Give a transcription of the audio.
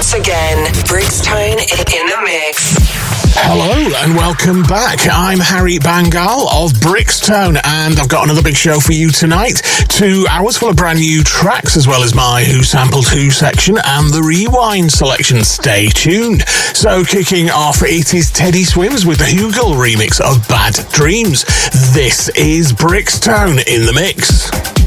once again. Brixtone in the mix. Hello and welcome back. I'm Harry Bangal of Brixtone, and I've got another big show for you tonight. 2 hours full of brand new tracks, as well as my Who Sampled Who section and the Rewind selection. Stay tuned. So kicking off, it is Teddy Swims with the Hugel remix of Bad Dreams. This is Brixtone in the mix.